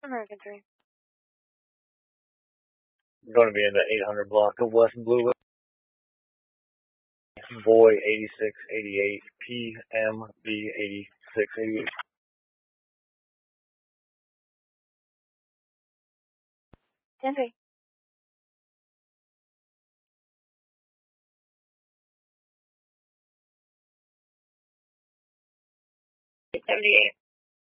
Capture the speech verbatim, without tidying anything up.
American three. I'm going to be in the eight hundred block of West Blue. Boy eighty-six eighty-eight, P M B eighty-six eighty-eight. ten three. seventy-eight.